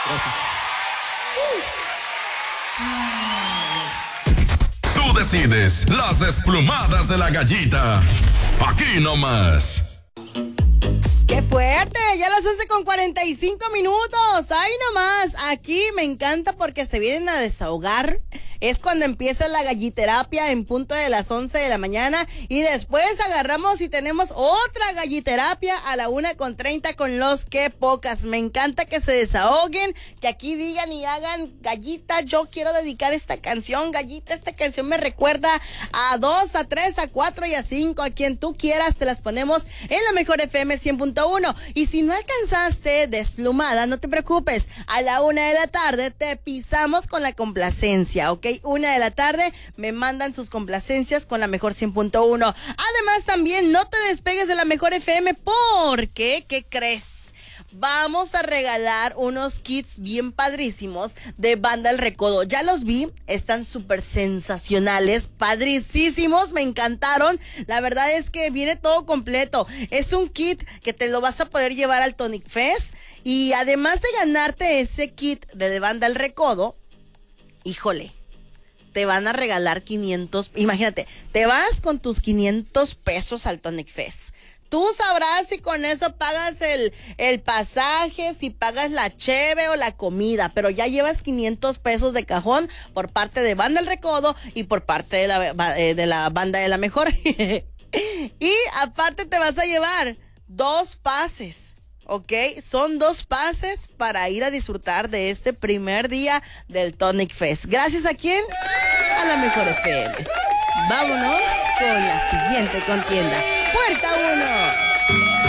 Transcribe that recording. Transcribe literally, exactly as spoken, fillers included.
Gracias. Tú decides, las desplumadas de la gallita. Aquí nomás. ¡Qué fuerte! Ya las once con cuarenta y cinco minutos. ¡Ay, nomás! Aquí me encanta porque se vienen a desahogar. Es cuando empieza la galliterapia en punto de las once de la mañana. Y después agarramos y tenemos otra galliterapia a la una con treinta con los que pocas. Me encanta que se desahoguen, que aquí digan y hagan: Gallita, yo quiero dedicar esta canción. Gallita, esta canción me recuerda a dos, a tres, a cuatro y a cinco. A quien tú quieras, te las ponemos en la mejor F M cien punto uno. Y si no alcanzaste desplumada, no te preocupes. A la una de la tarde te pisamos con la complacencia, ¿ok? Una de la tarde me mandan sus complacencias con la mejor cien punto uno. Además, también no te despegues de la mejor F M porque, ¿qué crees? Vamos a regalar unos kits bien padrísimos de Banda El Recodo. Ya los vi, están súper sensacionales, padricísimos, me encantaron. La verdad es que viene todo completo. Es un kit que te lo vas a poder llevar al Tonic Fest. Y además de ganarte ese kit de Banda El Recodo, híjole, te van a regalar quinientos. Imagínate, te vas con tus quinientos pesos al Tonic Fest. Tú sabrás si con eso pagas el, el pasaje, si pagas la cheve o la comida, pero ya llevas quinientos pesos de cajón por parte de Banda El Recodo y por parte de la, de la Banda de la Mejor. Y aparte te vas a llevar dos pases, ¿ok? Son dos pases para ir a disfrutar de este primer día del Tonic Fest. ¿Gracias a quién? A la Mejor F M. Vámonos con la siguiente contienda. Puerta uno.